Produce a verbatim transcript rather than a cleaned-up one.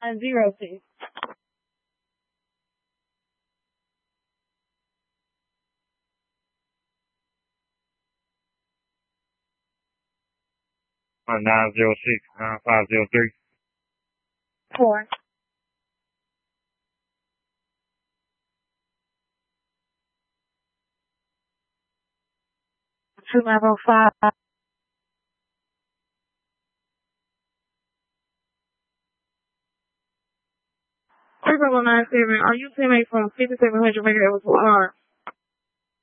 nine zero six. Uh, nine zero six, nine five zero three. Four. Two level five. Three level nine seven. Are you teammate from fifty seven hundred megahertz R?